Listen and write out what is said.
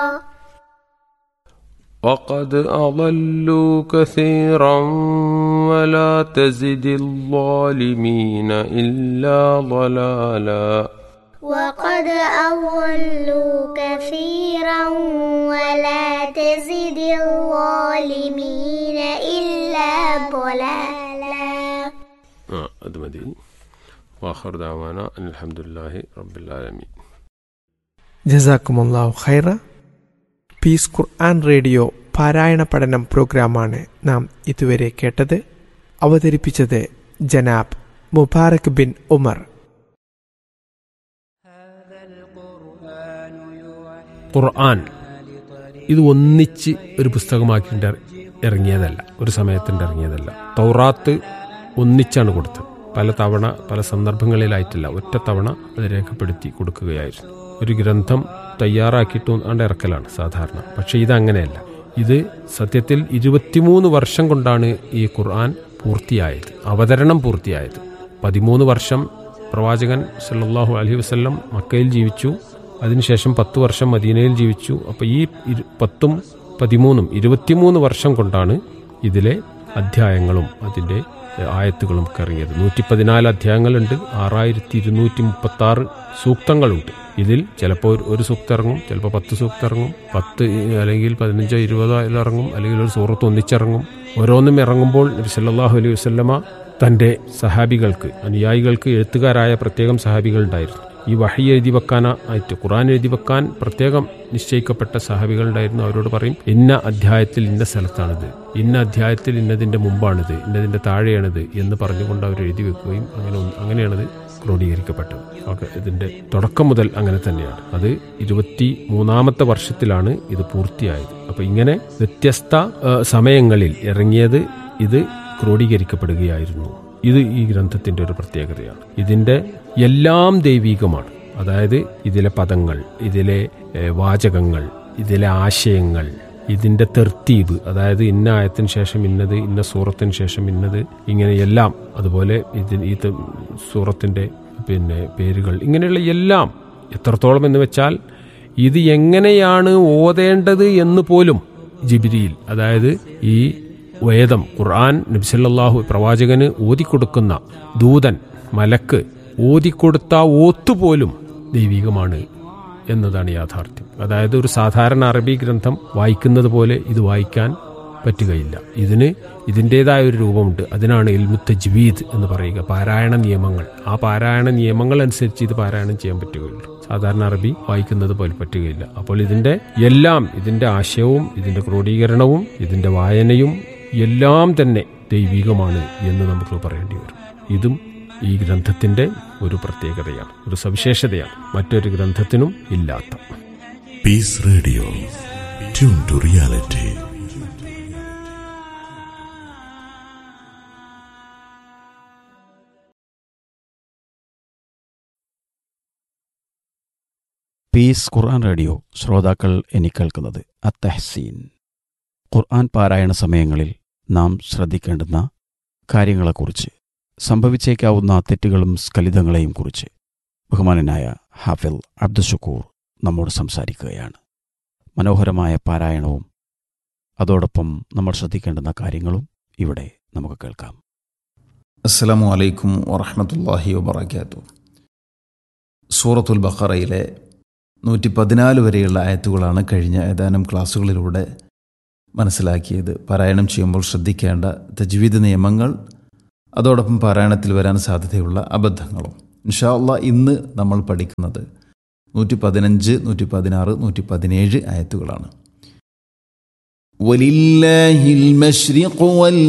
وقد أضلوا كثيرا ولا تزد الظالمين إلا ضلالا. وقد أضلوا كثيرا ولا تزد الظالمين إلا ضلالا. هذا مدين. وآخر دعوانا أن الحمد لله رب العالمين. ജസാക്കുമുല്ലാഹു ഖൈറ. പീസ് ഖുർആൻ റേഡിയോ പാരായണ പഠനം പ്രോഗ്രാമാണ് നാം ഇതുവരെ കേട്ടത്. അവതരിപ്പിച്ചത് ജനാബ് മുബാറക് ബിൻ ഉമർ. ഖുർആൻ ഇത് ഒന്നിച്ച് ഒരു പുസ്തകമാക്കിയിട്ട് ഇറങ്ങിയതല്ല, ഒരു സമയത്തിൻ്റെ ഇറങ്ങിയതല്ല. തൗറാത്ത് ഒന്നിച്ചാണ് കൊടുത്തത്. പല തവണ പല സന്ദർഭങ്ങളിലായിട്ടില്ല, ഒറ്റ തവണ അത് രേഖപ്പെടുത്തി കൊടുക്കുകയായിരുന്നു. ഒരു ഗ്രന്ഥം തയ്യാറാക്കിയിട്ട് ആണ്ട് ഇറക്കലാണ് സാധാരണ. പക്ഷേ ഇതങ്ങനെയല്ല. ഇത് സത്യത്തിൽ 23 വർഷം കൊണ്ടാണ് ഈ ഖുർആൻ പൂർത്തിയായത്, അവതരണം പൂർത്തിയായത്. 13 വർഷം പ്രവാചകൻ സല്ലല്ലാഹു അലൈഹി വസല്ലം മക്കയിൽ ജീവിച്ചു. അതിനുശേഷം 10 വർഷം മദീനയിൽ ജീവിച്ചു. അപ്പോൾ ഈ 10ഉം 13ഉം 23 വർഷം കൊണ്ടാണ് ഇതിലെ അധ്യായങ്ങളും അതിൻ്റെ ആയത്തുകളും ഒക്കെ ഇറങ്ങിയത്. 114 അധ്യായങ്ങളുണ്ട്, 6236 സൂക്തങ്ങളുണ്ട്. ഇതിൽ ചിലപ്പോൾ ഒരു സൂക്തം ഇറങ്ങും, ചിലപ്പോൾ 10 സൂക്തം ഇറങ്ങും, 10 അല്ലെങ്കിൽ 15 20 ഇറങ്ങും, അല്ലെങ്കിൽ ഒരു സൂറത്ത് ഒന്നിച്ചിറങ്ങും. ഓരോന്നും ഇറങ്ങുമ്പോൾ നബി സല്ലല്ലാഹു അലൈഹി വസല്ലമ തൻ്റെ സഹാബികൾക്ക്, അനുയായികൾക്ക് എഴുത്തുകാരായ പ്രത്യേകം സഹാബികൾ ഉണ്ടായിരുന്നു. ഈ വഹി എഴുതി വെക്കാനായിട്ട്, ഖുർആൻ എഴുതി വെക്കാൻ പ്രത്യേകം നിശ്ചയിക്കപ്പെട്ട സഹാബികളുണ്ടായിരുന്നു. അവരോട് പറയും, ഇന്ന അധ്യായത്തിൽ ഇന്ന സ്ഥലത്താണിത്, ഇന്ന അധ്യായത്തിൽ ഇന്നതിൻ്റെ മുമ്പാണിത്, ഇന്നതിൻ്റെ താഴെയാണിത് എന്ന് പറഞ്ഞുകൊണ്ട് അവർ എഴുതി വെക്കുകയും അങ്ങനെയാണത് ക്രോഡീകരിക്കപ്പെട്ടത്. ഓക്കെ, ഇതിൻ്റെ തുടക്കം മുതൽ അങ്ങനെ തന്നെയാണ്. അത് 23ാമത്തെ വർഷത്തിലാണ് ഇത് പൂർത്തിയായത്. അപ്പോൾ ഇങ്ങനെ വ്യത്യസ്ത സമയങ്ങളിൽ ഇറങ്ങിയത് ഇത് ക്രോഡീകരിക്കപ്പെടുകയായിരുന്നു. ഇത് ഈ ഗ്രന്ഥത്തിൻ്റെ ഒരു പ്രത്യേകതയാണ്. ഇതിൻ്റെ എല്ലാം ദൈവീകമാണ്. അതായത് ഇതിലെ പദങ്ങൾ, ഇതിലെ വാചകങ്ങൾ, ഇതിലെ ആശയങ്ങൾ, ഇതിൻ്റെ തെർത്തീബ്, അതായത് ഇന്ന ആയത്തിന് ശേഷം ഇന്നത്, ഇന്ന സൂറത്തിന് ശേഷം ഇന്നത്, ഇങ്ങനെയെല്ലാം. അതുപോലെ ഈ സൂറത്തിൻ്റെ പേരുകൾ, ഇങ്ങനെയുള്ള എല്ലാം എത്രത്തോളം എന്ന് വെച്ചാൽ ഇത് എങ്ങനെയാണ് ഓതേണ്ടത് എന്ന് പോലും ജിബ്രീൽ, അതായത് ഈ വേദം ഖുർആൻ നബി സല്ലല്ലാഹു പ്രവാചകന് ഓതിക്കൊടുക്കുന്ന ദൂതൻ, മലക്ക് ഓതിക്കൊടുത്ത ഓത്തുപോലും ദൈവികമാണ് എന്നതാണ് യാഥാർത്ഥ്യം. അതായത് ഒരു സാധാരണ അറബി ഗ്രന്ഥം വായിക്കുന്നത് പോലെ ഇത് വായിക്കാൻ പറ്റുകയില്ല. ഇതിൻ്റെതായ ഒരു രൂപമുണ്ട്. അതിനാണ് ഇൽമു തജ്വീദ് എന്ന് പറയുക, പാരായണ നിയമങ്ങൾ. ആ പാരായണ നിയമങ്ങൾ അനുസരിച്ച് ഇത് പാരായണം ചെയ്യാൻ പറ്റുകയുള്ളൂ. സാധാരണ അറബി വായിക്കുന്നത് പോലെ പറ്റുകയില്ല. അപ്പോൾ ഇതിൻ്റെ എല്ലാം, ഇതിൻ്റെ ആശയവും ഇതിൻ്റെ ക്രോഡീകരണവും ഇതിൻ്റെ വായനയും എല്ലാം തന്നെ ദൈവികമാണ് എന്ന് നമുക്ക് പറയേണ്ടി വരും. ഇതും ഈ ഗ്രന്ഥത്തിൻ്റെ ഒരു പ്രത്യേകതയാണ്, ഒരു സവിശേഷതയാണ്, മറ്റൊരു ഗ്രന്ഥത്തിനും ഇല്ലാത്ത. Piece radio, tune to reality. Piece Quran radio ശ്രോതാക്കൾ ഇനി കേൾക്കുന്നത് അത്തഹ്സീൻ. ഖുർആൻ പാരായണ സമയങ്ങളിൽ നാം ശ്രദ്ധിക്കേണ്ടുന്ന കാര്യങ്ങളെക്കുറിച്ച്, സംഭവിച്ചേക്കാവുന്ന തെറ്റുകളും സ്ഖലിതങ്ങളെയും കുറിച്ച് ബഹുമാനനായ ഹാഫിൽ അബ്ദുഷക്കൂർ നമ്മോട് സംസാരിക്കുകയാണ്. മനോഹരമായ പാരായണവും അതോടൊപ്പം നമ്മൾ ശ്രദ്ധിക്കേണ്ടുന്ന കാര്യങ്ങളും ഇവിടെ നമുക്ക് കേൾക്കാം. അസ്സലാമു അലൈക്കും വറഹ്മത്തുള്ളാഹി വബറകാതുഹു. സൂറത്തുൽ ബഖറയിലെ 114 വരെയുള്ള ആയത്തുകളാണ് കഴിഞ്ഞ ഏതാനും ക്ലാസ്സുകളിലൂടെ മനസ്സിലാക്കിയത്. പാരായണം ചെയ്യുമ്പോൾ ശ്രദ്ധിക്കേണ്ട തജ്വീദ് നിയമങ്ങൾ, അതോടൊപ്പം പാരായണത്തിൽ വരാൻ സാധ്യതയുള്ള അബദ്ധങ്ങളും. ഇൻഷാ അല്ലാഹ് ഇന്ന് നമ്മൾ പഠിക്കുന്നത് 115, 116, 117 ആയത്തുകളാണ്. വലില്ലാഹിൽ മശ്രിഖു വൽ